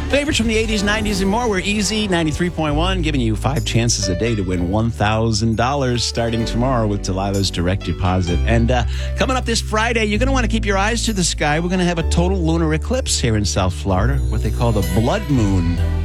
Favorites from the 80s, 90s, and more. We're Easy 93.1, giving you 5 chances a day to win $1,000 starting tomorrow with Delilah's Direct Deposit. And coming up this Friday, you're going to want to keep your eyes to the sky. We're going to have a total lunar eclipse here in South Florida, what they call the blood moon.